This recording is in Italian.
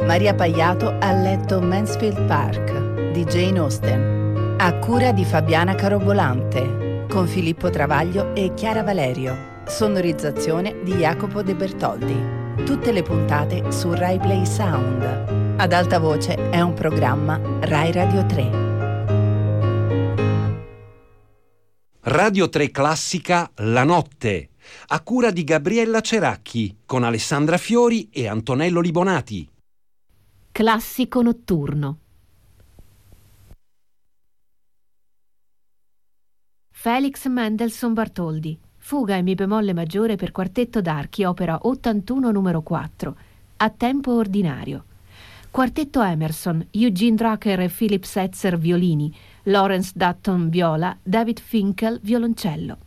Maria Paiato ha letto Mansfield Park di Jane Austen, a cura di Fabiana Carobolante, con Filippo Travaglio e Chiara Valerio. Sonorizzazione di Jacopo De Bertoldi. Tutte le puntate su Rai Play Sound. Ad alta voce è un programma Rai Radio 3. Radio 3 Classica La Notte, a cura di Gabriella Ceracchi, con Alessandra Fiori e Antonello Libonati. Classico notturno. Felix Mendelssohn Bartholdy, Fuga in Mi bemolle maggiore per quartetto d'archi, opera 81 numero 4, a tempo ordinario. Quartetto Emerson, Eugene Drucker e Philip Setzer violini, Lawrence Dutton viola, David Finkel violoncello.